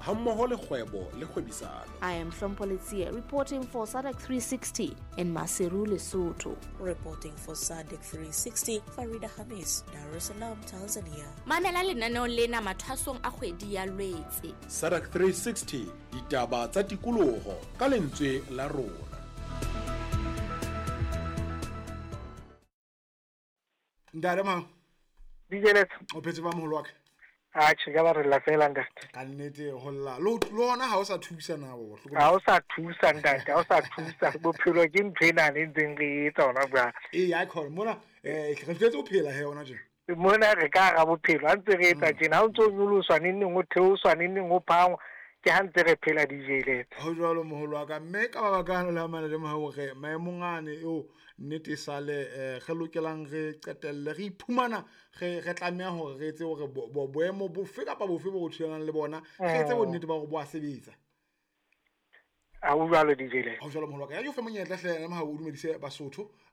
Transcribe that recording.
hammoho le kgwebo le kgwebisano. I am Hlompho reporting for SADC 360 in Maseru, Lesotho. Reporting for SADC 360, Farida Hamis, Dar es Salaam, Tanzania. Mamela lenaneo lena mathwasong a kgwedi ya Lwetse. SADC 360, ditaba tsa tikoloho ka lentswe la rona. Ndarema Dijelet o phetse ba moholo wa ka a tshega ba re la fela ntate ka nnete holla lo lona ha o sa thusa na bo a o sa thusa ntate a o sa thusa bophelo ke nthwena ne ntseng re etsa ona bra ya khona mona re fetse o phela he ona je mona re ka ga bophelo a ntse re etsa tjena o ntso nyoluswa neng o theoswa neng o phangwa ke ha ntse re phela Dijelet ho jwalo moholo wa ka mme ka ba kana la mana le maho ge maemongane eo nnete sale ge lokelang re qetelle re iphumana ge tlamea hore re etse hore boemo bofe kapa bofe bo go tshelanang le bona ge etse bo nnete ba go bo a sebetsa a o jwalo Dijelet ho jwalo moholo wa ka ya yo fe monyetla hle ma ha o dumedise Basotho